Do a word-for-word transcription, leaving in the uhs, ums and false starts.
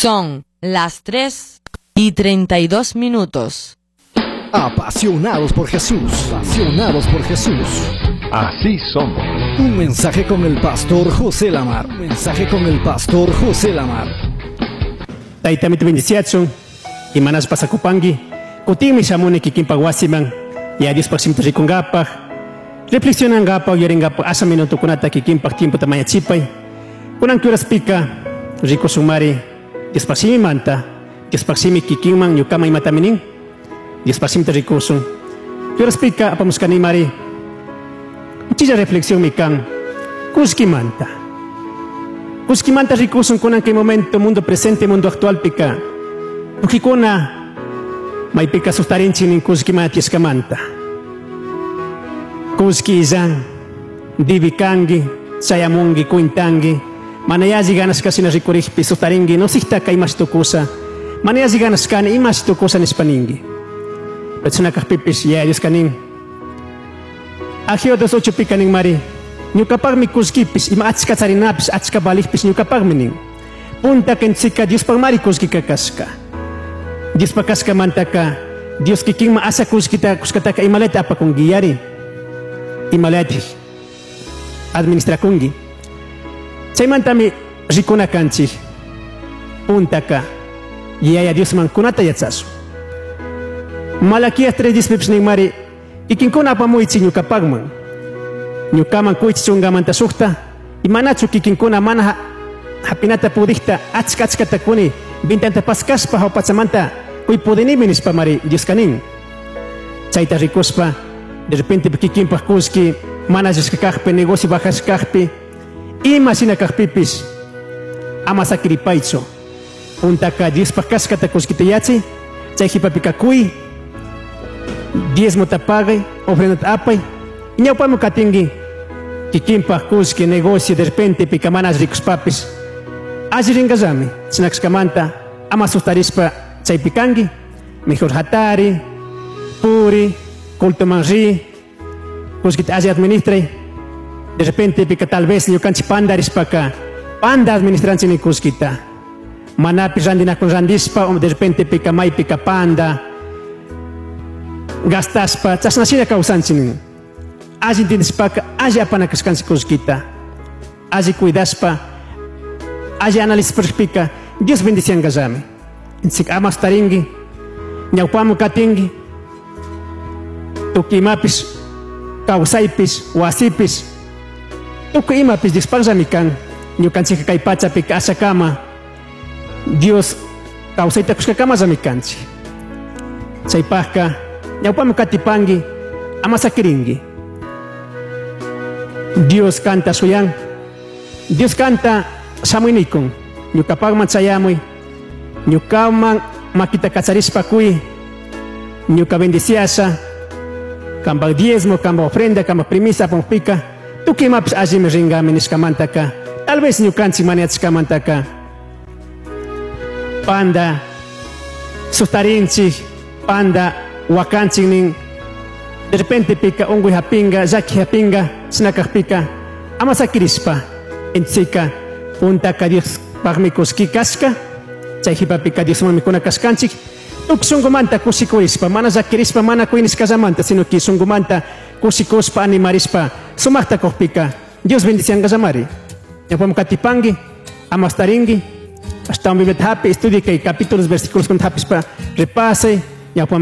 Son las tres y treinta y dos minutos. Apasionados por Jesús, apasionados por Jesús. Así somos. Un mensaje con el pastor José Lamar. Un mensaje con el pastor José Lamar. Taitamit bendiciación y manas pasakupangi. Kutimi shamune kikimpagwasiman. Y a Dios paximto rikungapag. Reflexionan gapag yaringapag asa minuto kunata kikimpag tiempo tamaya chipay. Kunang turas pika rico sumari. Dios paximi manta. Dios paximi kikingman yukamay matamining. Dios paximto rikusun. Turas pika apamuskani mari. Chilla reflexión mi can. Kuski manta. Kuski manta rikusun kunan que momento mundo presente mundo actual pika. Ukikuna may pika sustarinchi nin kuski matis kamanta. Kuski izan divikangi sayamungi kuintangi manayazi ganas kasi na rikurihpi sustaringi no sihta kay mas tukusa manayazi ganas kani imas tukusa nispaningi. Petsuna kahpipis yayos kaning Ahio dos ocho pika ning mari. Nyukapag mi kuskipis ima atska tsarinapis atska balikpis nyukapag mining. Punta ken tsika Dios pag mari kuski kakaska. Dios pakaska mantaka. Dios kiking maasa kuskita kuskataka imaleta apa kung giyari. Imaleti administra kungi. Say mantami rikuna kanchi. Punta ka. Yaya Dios man kunata yatsasu. Malakias tres dispips ning mari. Ikin kuna pa mo itsi nyukapagman. Nyukaman ko itsunga man tasukta. Imanatsu kikin kuna man ha hapinata pudikta atska atska takuni. Bintanta paskas pa hopatsamanta. Kuy pudini minis pa mari Diyos kaning. Chayta rikos pa. De repente kikin pa kuski. Manajas kakakpe negosi bajas kakpe. Ima sina kakpipis. Ama sakiripaitso. Unta ka Diyos pa kaskata kuski tayatsi. Chay hipapikakuy. Diez mo tapagay, ofrenda apay. Inyaw pa mo katingi. Kikimpa, kuski, negosyo, de repente, pikamanas ricos papis. Azi rin gazami, sinaks kamanta, ama sustaris pa chay pikangi. Mejor hatari, puri, kulto manri. Kuskit azi administre. De repente, pika tal vez, yukanchi pandaris pa ka. Panda administransi ni kuskita. Manapis randina kun randispa, de repente, pika may, pika panda. Gastas pa, tas nasina kausancinin. Azi tindis pa ka, azi apanakaskansi kuskita. Azi cuidas pa, azi analis perspika, Dios bendician gazami. Insik amas taringi, nyaupamu katingi, tuki imapis, kausaipis, wasipis, tuki imapis dispagzamikan, nyukansi kay pacha pika asakama, Dios kausaita kuskakama zamikansi. Say pahka, Nyaupamu katipangi ama sakiringi. Dios canta suyang. Dios canta samuinikong. Nyukapag matsayamoy. Nyukamang makita katsarispa kuy. Nyuka bendiciasa. Kambag diezmo, kambag ofrenda, kambag primisa pongpika. Tukimaps azim ringa miniskamanta ka. Tal vez nyukansi maniatskamanta ka. Panda. Sustarinchi. Panda. Wakancing ning de repente pika ungui hapinga zaki hapinga sinakak pika ama sakirispa entsika punta ka Dios pagmikos kikaska chay hipa pika Dios man mikuna kaskanchik tuk sungumanta kusikurispa mana zakirispa mana kuinis kazamanta sino ki sungumanta kusikuspa animarispa sumakta kok pika Dios bendician kazamari yapam katipangi ama staringi hasta un bibet happy estudia kay capítulos versículos con happy pa repase yapam